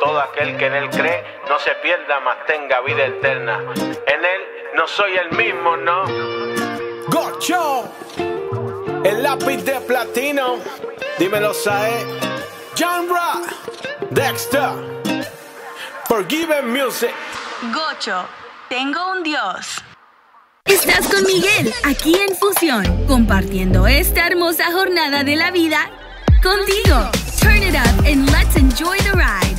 todo aquel que en él cree no se pierda, mas tenga vida eterna. En él no soy el mismo, no. Gocho, el lápiz de platino. Dímelo, Sae. John Ra, Dexter, Forgiven Music. Gocho, tengo un Dios. Estás con Miguel, aquí en Fusión, compartiendo esta hermosa jornada de la vida contigo. Turn it up and let's enjoy the ride.